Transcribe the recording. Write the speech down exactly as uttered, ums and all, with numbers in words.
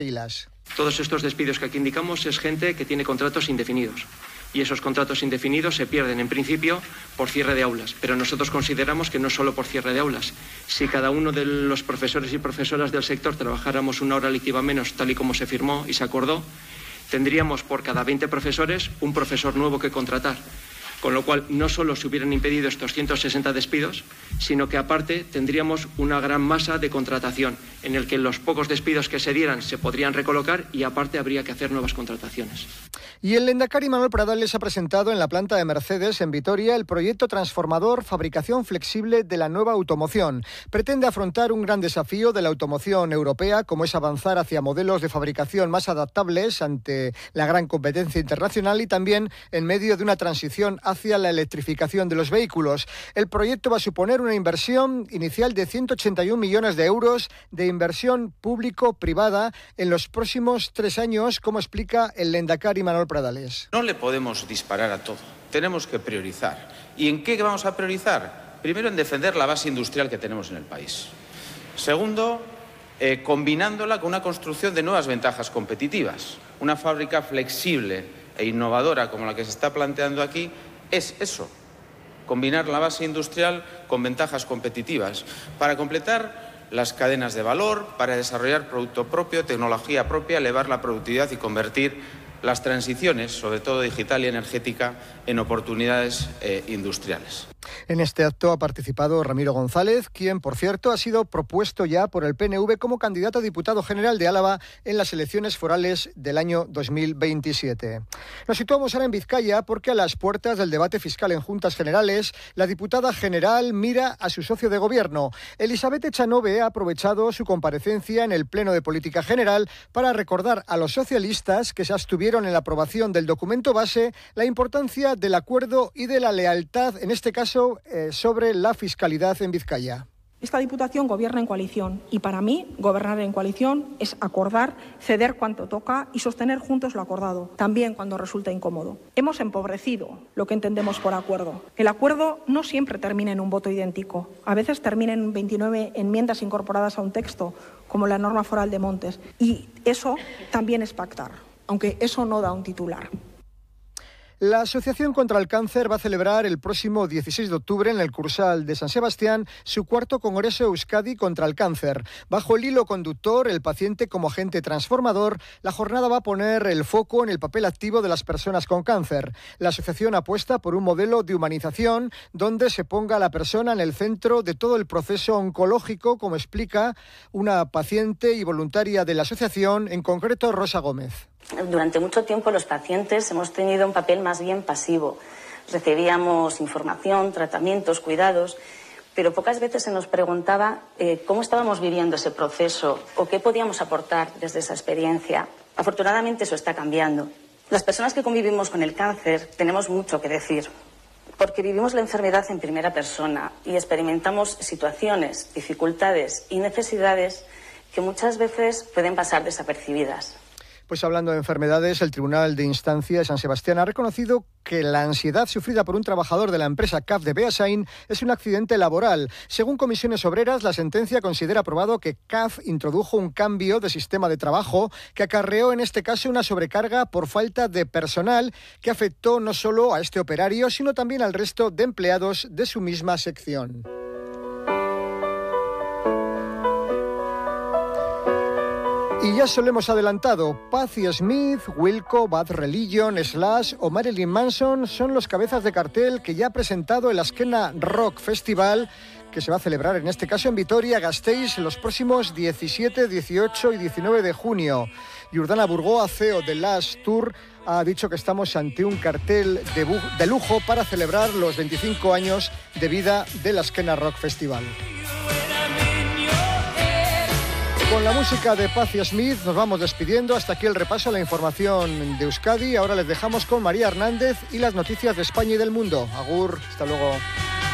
Pilas. Todos estos despidos que aquí indicamos es gente que tiene contratos indefinidos. Y esos contratos indefinidos se pierden en principio por cierre de aulas. Pero nosotros consideramos que no solo por cierre de aulas. Si cada uno de los profesores y profesoras del sector trabajáramos una hora lectiva menos, tal y como se firmó y se acordó, tendríamos por cada veinte profesores un profesor nuevo que contratar. Con lo cual, no solo se hubieran impedido estos ciento sesenta despidos, sino que aparte tendríamos una gran masa de contratación, en el que los pocos despidos que se dieran se podrían recolocar y aparte habría que hacer nuevas contrataciones. Y el lehendakari Manuel Pradales ha presentado en la planta de Mercedes, en Vitoria, el proyecto transformador Fabricación Flexible de la Nueva Automoción. Pretende afrontar un gran desafío de la automoción europea, como es avanzar hacia modelos de fabricación más adaptables ante la gran competencia internacional y también en medio de una transición hacia la electrificación de los vehículos. El proyecto va a suponer una inversión inicial de ciento ochenta y un millones de euros de inversión público-privada en los próximos tres años, como explica el lehendakari Manuel Pradales. No le podemos disparar a todo, tenemos que priorizar. ¿Y en qué vamos a priorizar? Primero, en defender la base industrial que tenemos en el país. Segundo, eh, combinándola con una construcción de nuevas ventajas competitivas. Una fábrica flexible e innovadora como la que se está planteando aquí es eso, combinar la base industrial con ventajas competitivas para completar las cadenas de valor, para desarrollar producto propio, tecnología propia, elevar la productividad y convertir las transiciones, sobre todo digital y energética, en oportunidades eh, industriales. En este acto ha participado Ramiro González, quien, por cierto, ha sido propuesto ya por el P N V como candidato a diputado general de Álava en las elecciones forales del año dos mil veintisiete. Nos situamos ahora en Vizcaya porque a las puertas del debate fiscal en Juntas Generales, la diputada general mira a su socio de gobierno. Elisabeth Echanove ha aprovechado su comparecencia en el Pleno de Política General para recordar a los socialistas que se abstuvieron en la aprobación del documento base la importancia del acuerdo y de la lealtad, en este caso, eh, sobre la fiscalidad en Vizcaya. Esta Diputación gobierna en coalición y para mí gobernar en coalición es acordar, ceder cuanto toca y sostener juntos lo acordado, también cuando resulta incómodo. Hemos empobrecido lo que entendemos por acuerdo. El acuerdo no siempre termina en un voto idéntico, a veces termina en veintinueve enmiendas incorporadas a un texto, como la norma foral de Montes, y eso también es pactar, aunque eso no da un titular. La Asociación contra el Cáncer va a celebrar el próximo dieciséis de octubre en el Cursal de San Sebastián su cuarto Congreso Euskadi contra el Cáncer. Bajo el hilo conductor, el paciente como agente transformador, la jornada va a poner el foco en el papel activo de las personas con cáncer. La asociación apuesta por un modelo de humanización donde se ponga a la persona en el centro de todo el proceso oncológico, como explica una paciente y voluntaria de la asociación, en concreto Rosa Gómez. Durante mucho tiempo los pacientes hemos tenido un papel más bien pasivo. Recibíamos información, tratamientos, cuidados, pero pocas veces se nos preguntaba eh, cómo estábamos viviendo ese proceso o qué podíamos aportar desde esa experiencia. Afortunadamente eso está cambiando. Las personas que convivimos con el cáncer tenemos mucho que decir, porque vivimos la enfermedad en primera persona y experimentamos situaciones, dificultades y necesidades que muchas veces pueden pasar desapercibidas. Pues hablando de enfermedades, el Tribunal de Instancia de San Sebastián ha reconocido que la ansiedad sufrida por un trabajador de la empresa C A F de Beasain es un accidente laboral. Según Comisiones Obreras, la sentencia considera probado que C A F introdujo un cambio de sistema de trabajo que acarreó en este caso una sobrecarga por falta de personal que afectó no solo a este operario, sino también al resto de empleados de su misma sección. Y ya se lo hemos adelantado, Patti Smith, Wilco, Bad Religion, Slash o Marilyn Manson son los cabezas de cartel que ya ha presentado el Azkena Rock Festival, que se va a celebrar en este caso en Vitoria-Gasteiz los próximos diecisiete, dieciocho y diecinueve de junio. Jordana Burgoa, C E O de Last Tour, ha dicho que estamos ante un cartel de, bu- de lujo para celebrar los veinticinco años de vida del Azkena Rock Festival. Con la música de Patti Smith nos vamos despidiendo. Hasta aquí el repaso a la información de Euskadi. Ahora les dejamos con María Hernández y las noticias de España y del mundo. Agur, hasta luego.